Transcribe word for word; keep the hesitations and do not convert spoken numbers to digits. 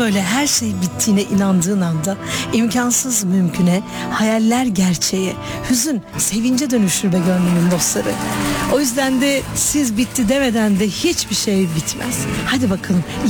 böyle her şey bittiğine inandığın anda imkansız mümküne, hayaller gerçeğe, hüzün sevince dönüşür be gönlümün dostları. O yüzden de siz bitti demeden de hiçbir şey bitmez. Hadi bakalım.